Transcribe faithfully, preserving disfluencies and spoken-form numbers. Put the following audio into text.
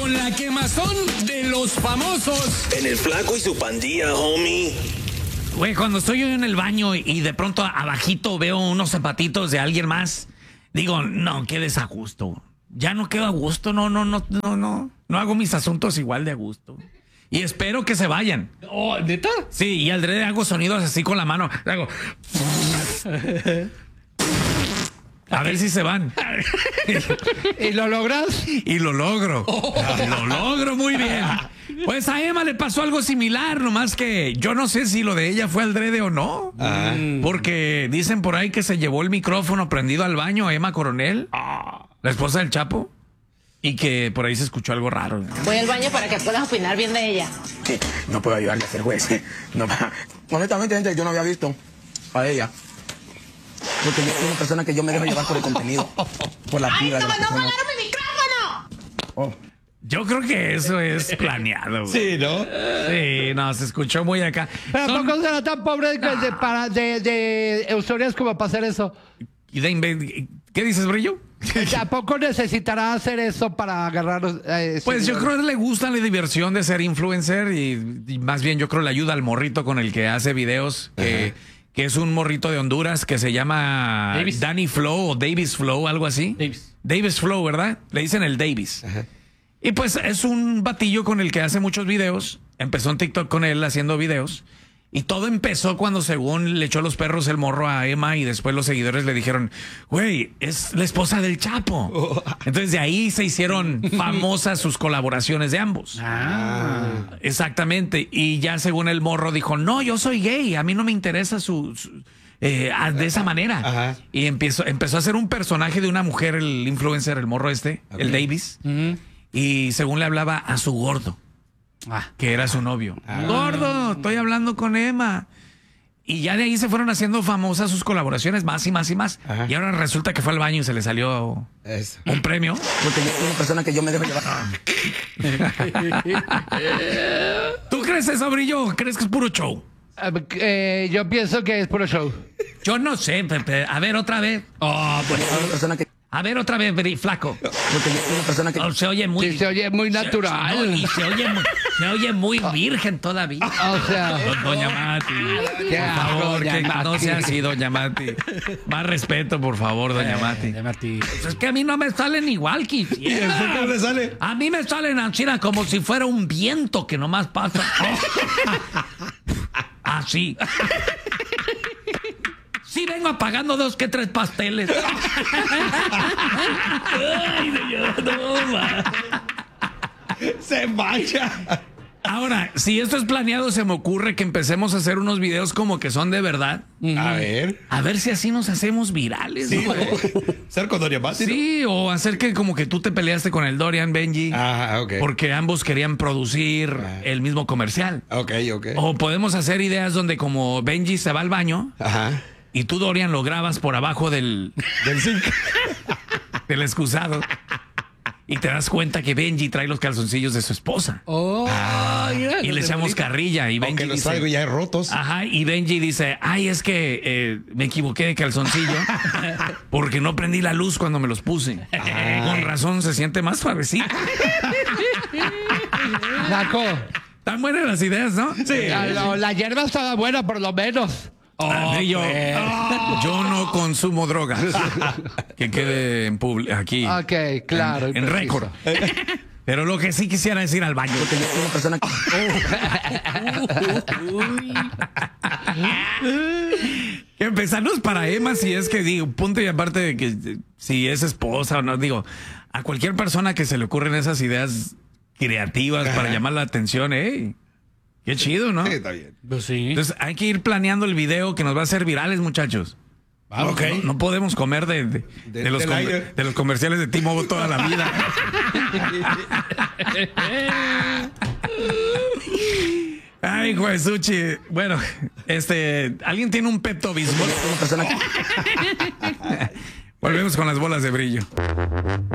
con la quemazón de los famosos. En el Flaco y su pandilla, homie. Güey, cuando estoy yo en el baño y de pronto abajito veo unos zapatitos de alguien más, digo, no, qué desajusto. Ya no quedo a gusto, no, no, no, no, no. No hago mis asuntos igual de a gusto. Y espero que se vayan. Oh, ¿neta? Sí, y al drede hago sonidos así con la mano. Hago... A ver si se van. ¿Y lo logras? Y lo logro. Lo logro muy bien. Pues a Emma le pasó algo similar, nomás que yo no sé si lo de ella fue al drede o no. Ah. Porque dicen por ahí que se llevó el micrófono prendido al baño a Emma Coronel, la esposa del Chapo, y que por ahí se escuchó algo raro. Voy al baño para que puedas opinar bien de ella. Sí, no puedo ayudarle a ser juez. No, honestamente, gente, yo no había visto a ella. Porque yo soy una persona que yo me dejo llevar por el contenido. Por la ¡Ay, vida no, de no la persona. jalaron mi micrófono! Oh. Yo creo que eso es planeado, güey. Sí, ¿no? Sí, no, se escuchó muy acá. Pero Son... tampoco será tan pobre de, de, para, de, de historias como para hacer eso. ¿Y de ¿Qué dices, Brillo? Tampoco necesitará hacer eso para agarrar. Eh, pues yo creo que le gusta la diversión de ser influencer y, y más bien yo creo le ayuda al morrito con el que hace videos, que, que es un morrito de Honduras que se llama Davis. Danny Flow o Davis Flow, algo así. Davis. Davis Flow, ¿verdad? Le dicen el Davis. Ajá. Y pues es un batillo con el que hace muchos videos. Empezó en TikTok con él haciendo videos. Y todo empezó cuando según le echó los perros el morro a Emma y después los seguidores le dijeron, güey, es la esposa del Chapo. Oh. Entonces de ahí se hicieron famosas sus colaboraciones de ambos. Ah. Exactamente. Y ya según el morro dijo, no, yo soy gay, a mí no me interesa su... su eh, de esa manera. Ajá. Y empezó, empezó a ser un personaje de una mujer, el influencer, el morro este, okay. El Davis. Uh-huh. Y según le hablaba a su gordo. Ah, que era su novio. Ah, gordo, estoy hablando con Emma. Y ya de ahí se fueron haciendo famosas sus colaboraciones más y más y más. Ajá. Y ahora resulta que fue al baño y se le salió Eso. un premio. Porque yo soy una persona que yo me dejo llevar. ¿Tú crees eso, Brillo? ¿Crees que es puro show? Uh, eh, yo pienso que es puro show. Yo no sé, Pepe. A ver, otra vez. Oh, pues. Una persona que... A ver, otra vez, Flaco. Porque yo soy una persona que... Oh, se oye muy... Sí, se oye muy natural. Se, no, y se oye muy, se oye muy virgen todavía. O sea... Doña Mati, por favor, que no sea así, Doña Mati. Más respeto, por favor, Doña Mati. Doña Mati. Pues es que a mí no me salen igual que ¿Y eso qué le sale? A mí me salen así como si fuera un viento que nomás pasa. Así. Sí, vengo apagando dos que tres pasteles. Ay, Dios, no, man. Se mancha. Ahora, si esto es planeado, se me ocurre que empecemos a hacer unos videos como que son de verdad. A ver. A ver si así nos hacemos virales. Sí, ser con Doña Mati. Sí, ¿no? O hacer que como que tú te peleaste con el Dorian, Benji. Ah, ok. Porque ambos querían producir ah. el mismo comercial. Ok, ok. O podemos hacer ideas donde como Benji se va al baño. Ajá. Y tú, Dorian, lo grabas por abajo del... Del zinc. Del excusado. Y te das cuenta que Benji trae los calzoncillos de su esposa. Oh, ah, yeah, y le echamos bonito. Carrilla. Y Benji Aunque los dice, traigo ya rotos. Ajá, y Benji dice, ay, es que eh, me equivoqué de calzoncillo porque no prendí la luz cuando me los puse. Ah. Con razón se siente más suavecito. Naco. Están buenas las ideas, ¿no? Sí. La, la hierba estaba buena, por lo menos. Oh, yo, oh. yo no consumo drogas. Que quede en público aquí. Ok, claro. En, en récord. Pero lo que sí quisiera decir al baño. Porque yo soy una persona que... que empezarnos para Emma, si es que digo, punto y aparte de que si es esposa o no, digo, a cualquier persona que se le ocurren esas ideas creativas para llamar la atención, ¿eh? Qué chido, ¿no? Sí, está bien. Pues sí. Entonces hay que ir planeando el video que nos va a hacer virales, muchachos. Ah, okay. no, no podemos comer de, de, de, de, los comer, de los comerciales de T-Mobile toda la vida. Ay, Juesuchi. Bueno, este, ¿alguien tiene un Pepto Bismol? Volvemos con las bolas de brillo.